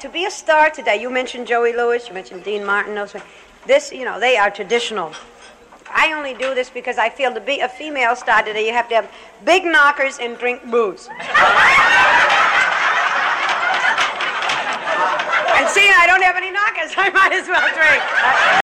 to be a star today, you mentioned Joey Lewis, you mentioned Dean Martin, this, they are traditional. I only do this because I feel to be a female star today, you have to have big knockers and drink booze. And seeing I don't have any knockers, I might as well drink.